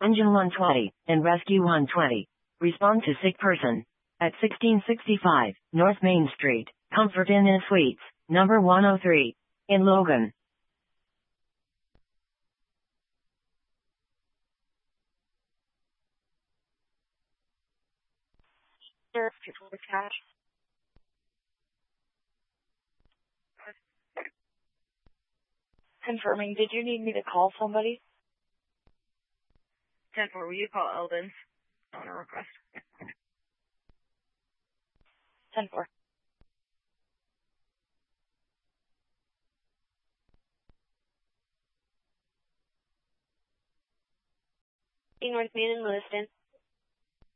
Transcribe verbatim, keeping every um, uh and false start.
Engine one twenty, and Rescue one twenty. Respond to sick person. At sixteen sixty-five, North Main Street, Comfort Inn and Suites, number one oh three. In Logan. Sir, people with cash. Confirming, did you need me to call somebody? ten four, will you call Eldon's on a request? ten four. North Main and Lewiston.